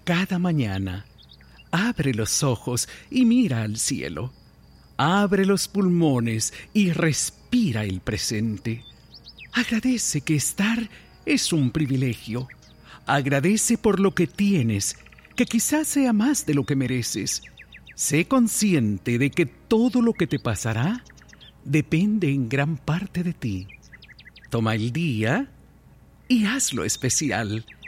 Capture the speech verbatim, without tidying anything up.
cada mañana. Abre los ojos y mira al cielo. Abre los pulmones y respira el presente. Agradece que estar es un privilegio. Agradece por lo que tienes, que quizás sea más de lo que mereces. Sé consciente de que todo lo que te pasará depende en gran parte de ti. Toma el día y hazlo especial.